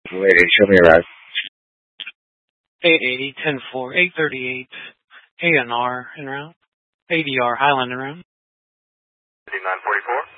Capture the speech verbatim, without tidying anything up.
Waiting, show me around. eight eighty, ten four, eight thirty-eight, A N R en route. A D R, Highland en route. fifty-nine forty-four.